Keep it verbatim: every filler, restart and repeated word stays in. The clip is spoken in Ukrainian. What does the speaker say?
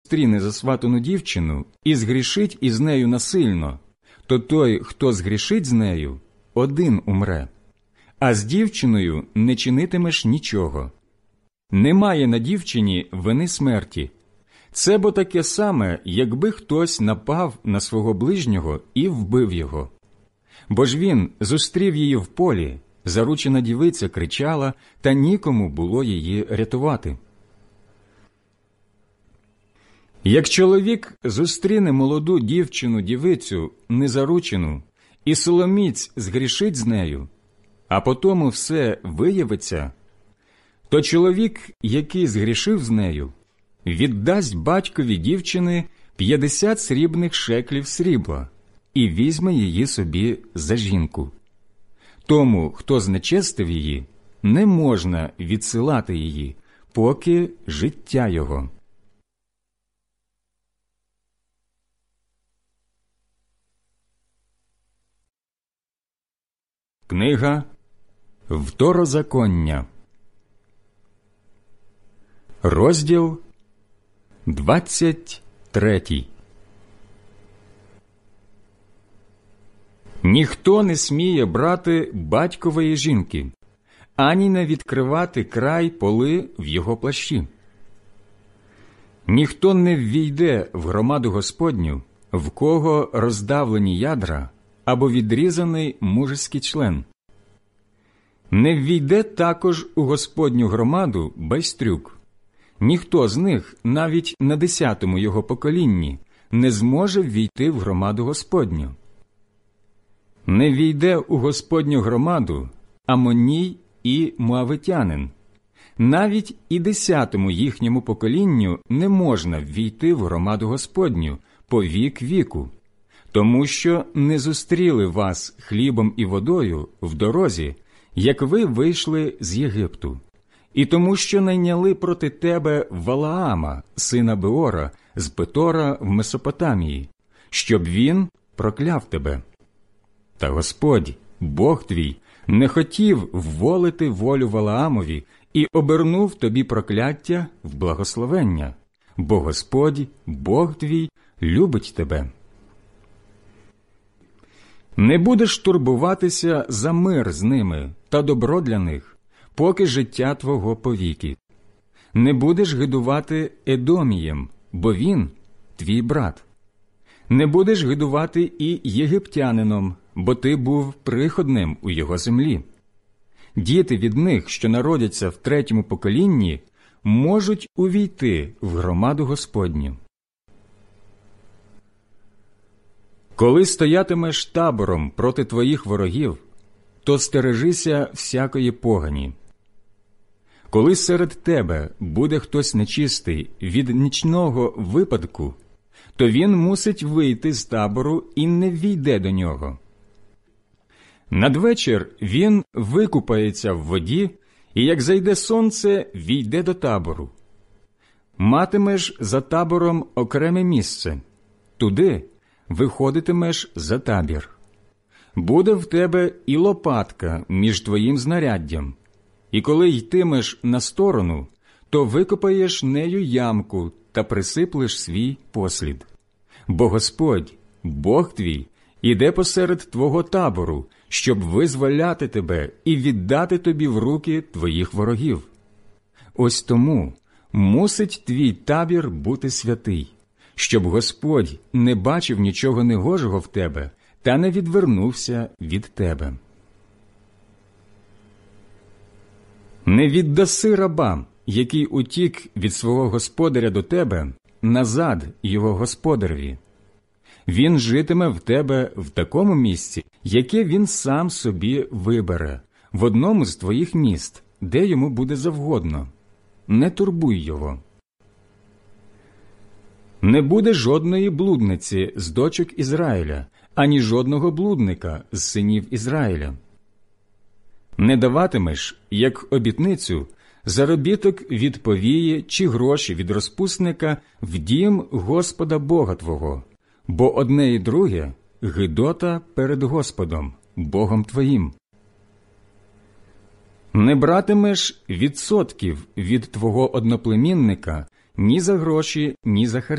зустріне засватану дівчину і згрішить із нею насильно, то той, хто згрішить з нею, один умре, а з дівчиною не чинитимеш нічого. Немає на дівчині вини смерті. Це бо таке саме, якби хтось напав на свого ближнього і вбив його. Бо ж він зустрів її в полі, заручена дівиця кричала, та нікому було її рятувати. Як чоловік зустріне молоду дівчину-дівицю незаручену, і силоміць згрішить з нею, а потому все виявиться, то чоловік, який згрішив з нею, віддасть батькові дівчини п'ятдесят срібних шеклів срібла і візьме її собі за жінку. Тому, хто знечестив її, не можна відсилати її, поки життя його. Книга Второзаконня, розділ двадцять третій. Ніхто не сміє брати батькової жінки, ані не відкривати край поли в його плащі. Ніхто не ввійде в громаду Господню, в кого роздавлені ядра або відрізаний мужеський член. Не ввійде також у Господню громаду байстрюк. Ніхто з них, навіть на десятому його поколінні, не зможе ввійти в громаду Господню. Не ввійде у Господню громаду Амоній і Моавитянин. Навіть і десятому їхньому поколінню не можна ввійти в громаду Господню по вік віку, тому що не зустріли вас хлібом і водою в дорозі, як ви вийшли з Єгипту, і тому що найняли проти тебе Валаама, сина Беора, з Петора в Месопотамії, щоб він прокляв тебе. Та Господь, Бог твій, не хотів вволити волю Валаамові і обернув тобі прокляття в благословення, бо Господь, Бог твій, любить тебе. Не будеш турбуватися за мир з ними та добро для них, поки життя твого повіки. Не будеш гидувати Едомієм, бо він твій брат. Не будеш гидувати і єгиптянином, бо ти був приходним у його землі. Діти від них, що народяться в третьому поколінні, можуть увійти в громаду Господню. Коли стоятимеш табором проти твоїх ворогів, то стережися всякої погані. Коли серед тебе буде хтось нечистий від нічного випадку, то він мусить вийти з табору і не ввійде до нього. Надвечір він викупається в воді, і як зайде сонце, війде до табору. Матимеш за табором окреме місце, туди виходитимеш за табір. Буде в тебе і лопатка між твоїм знаряддям, і коли йтимеш на сторону, то викопаєш нею ямку та присиплеш свій послід. Бо Господь, Бог твій, іде посеред твого табору, щоб визволяти тебе і віддати тобі в руки твоїх ворогів. Ось тому мусить твій табір бути святий, щоб Господь не бачив нічого негожого в тебе та не відвернувся від тебе. Не віддаси раба, який утік від свого господаря до тебе, назад його господареві. Він житиме в тебе в такому місці, яке він сам собі вибере, в одному з твоїх міст, де йому буде завгодно. Не турбуй його. Не буде жодної блудниці з дочок Ізраїля, ані жодного блудника з синів Ізраїля. Не даватимеш, як обітницю, заробіток від повії чи гроші від розпусника в дім Господа Бога твого, бо одне і друге – гидота перед Господом, Богом твоїм. Не братимеш відсотків від твого одноплемінника ні за гроші, ні за харчі.